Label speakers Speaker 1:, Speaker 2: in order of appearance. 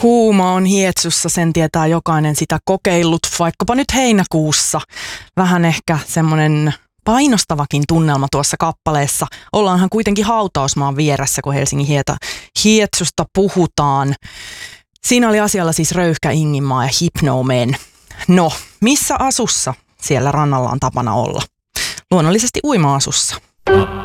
Speaker 1: Kuuma on Hietsussa, sen tietää jokainen sitä kokeillut, vaikkapa nyt heinäkuussa. Vähän ehkä semmoinen painostavakin tunnelma tuossa kappaleessa. Ollaanhan kuitenkin hautausmaan vieressä, kun Helsingin Hietsusta puhutaan. Siinä oli asialla siis Röyhkä Inginmaa ja Hypno Men. No, missä asussa siellä rannalla on tapana olla? Luonnollisesti uima-asussa.